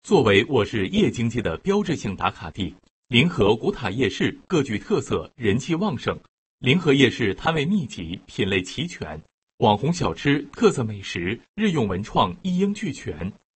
作为我市夜经济的标志性打卡地，临河古塔夜市各具特色，人气旺盛。临河夜市摊位密集，品类齐全，网红小吃、特色美食、日用文创一应俱全，